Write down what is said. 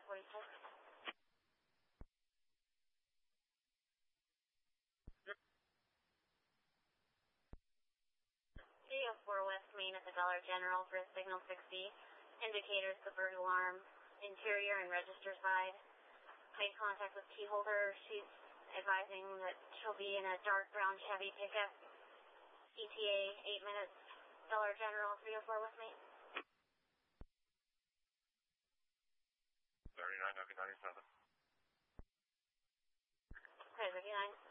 3946. 304 West Main at the Dollar General for signal 60. Indicators, the bird alarm, interior and register side. Made contact with key holder. She's advising that she'll be in a dark brown Chevy pickup. ETA 8 minutes. Dollar General 304 West Main. 39, okay, 97. Okay, 59.